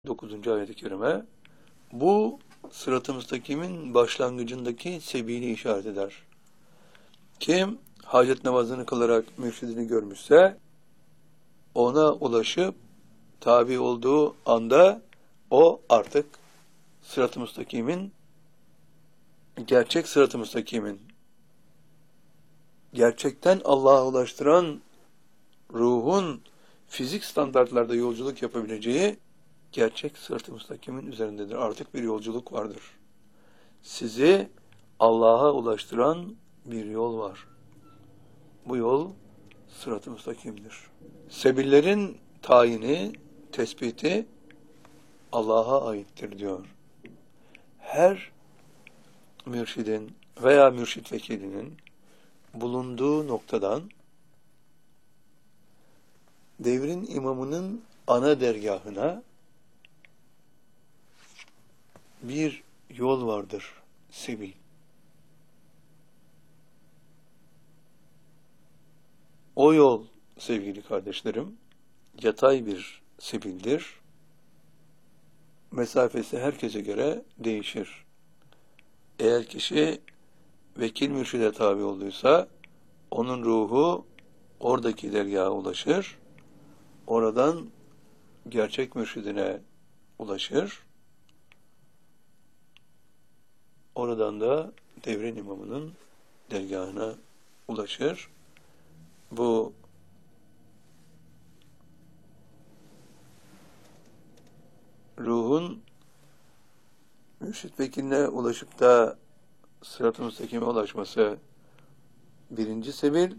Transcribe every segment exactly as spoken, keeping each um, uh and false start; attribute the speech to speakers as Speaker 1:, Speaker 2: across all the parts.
Speaker 1: dokuzuncu ayet-i kerime bu sırat-ı müstakimin başlangıcındaki sebili işaret eder. Kim hacet namazını kılarak mürşidini görmüşse ona ulaşıp tabi olduğu anda o artık sırat-ı müstakimin gerçek sırat-ı müstakimin gerçekten Allah'a ulaştıran ruhun fizik standartlarda yolculuk yapabileceği gerçek sırat-ı müstakimin üzerindedir. Artık bir yolculuk vardır. Sizi Allah'a ulaştıran bir yol var. Bu yol sırat-ı müstakimdir. Sebillerin tayini, tespiti Allah'a aittir diyor. Her mürşidin veya mürşid vekilinin bulunduğu noktadan devrin imamının ana dergahına bir yol vardır, sebil. O yol sevgili kardeşlerim, yatay bir sebildir. Mesafesi herkese göre değişir. Eğer kişi vekil mürşide tabi olduysa, onun ruhu oradaki dergaha ulaşır, oradan gerçek mürşidine ulaşır, oradan da devrin imamının dergahına ulaşır. Bu ruhun mürşid vekiline ulaşıp da sırat-ı müstakime ulaşması birinci sebil.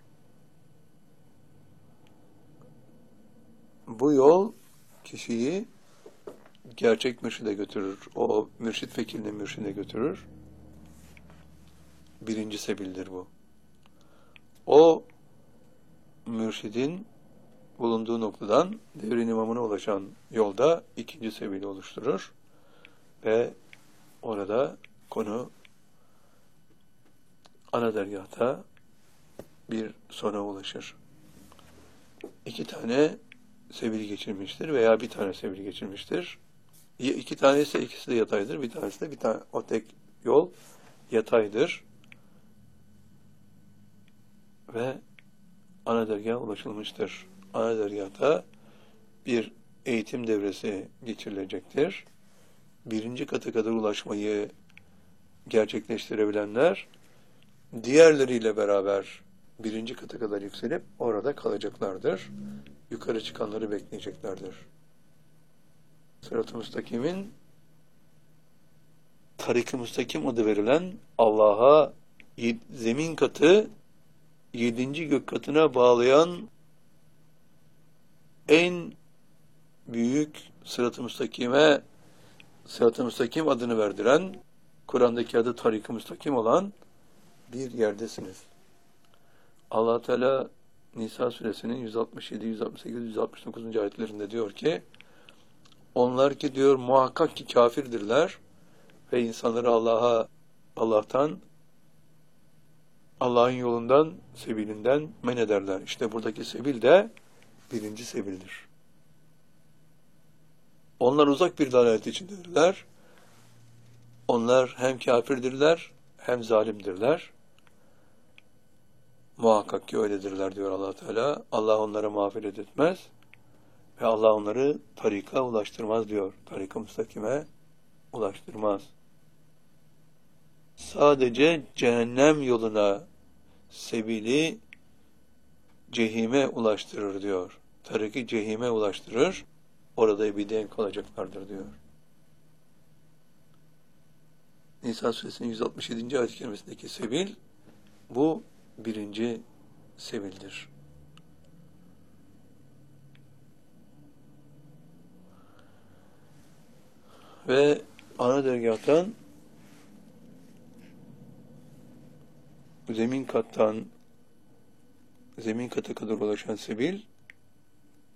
Speaker 1: Bu yol kişiyi gerçek mürşide götürür. O mürşid vekiline mürşide götürür. Birinci sebildir bu. O mürşidin bulunduğu noktadan devrin imamına ulaşan yolda ikinci sebili oluşturur. Ve orada konu ana dergahta bir sona ulaşır. İki tane sebil geçirmiştir veya bir tane sebil geçirmiştir. İki tane ise ikisi de yataydır. Bir tanesi de bir tane, o tek yol yataydır. Ve ana dergaha ulaşılmıştır. Ana dergahta bir eğitim devresi geçirilecektir. Birinci kata kadar ulaşmayı gerçekleştirebilenler diğerleriyle beraber birinci kata kadar yükselip orada kalacaklardır. Yukarı çıkanları bekleyeceklerdir. Sırat-ı müstakimin tarik-ı müstakim adı verilen Allah'a zemin katı yedinci gök katına bağlayan en büyük sırat-ı müstakime sırat-ı müstakim adını verdiren, Kur'an'daki adı tarik-ı müstakim olan bir yerdesiniz. Allah Teala Nisa suresinin yüz altmış yedi, yüz altmış sekiz, yüz altmış dokuzuncu ayetlerinde diyor ki, onlar ki diyor muhakkak ki kafirdirler ve insanları Allah'a Allah'tan Allah'ın yolundan, sebilinden men ederler. İşte buradaki sebil de birinci sebildir. Onlar uzak bir dalalet içindedirler. Onlar hem kafirdirler hem zalimdirler. Muhakkak ki öyledirler diyor Allah Teala. Allah onlara mağfiret etmez ve Allah onları tarika ulaştırmaz diyor. Tarik-ı müstakime ulaştırmaz. Sadece cehennem yoluna sebili cehime ulaştırır diyor. Tariki cehime ulaştırır. Orada ebediyen kalacaklardır diyor. Nisa suresinin yüz altmış yedinci ayet-i kerimesindeki sebil bu birinci sebildir. Ve ana dergâhtan zemin kattan zemin kata kadar ulaşan sebil